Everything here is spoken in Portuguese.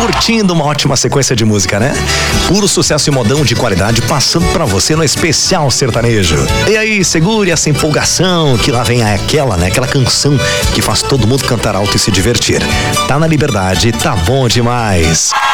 Curtindo uma ótima sequência de música, né? Puro sucesso e modão de qualidade passando pra você no especial sertanejo. E aí, segure essa empolgação que lá vem aquela, né? Aquela canção que faz todo mundo cantar alto e se divertir. Tá na Liberdade, tá bom demais.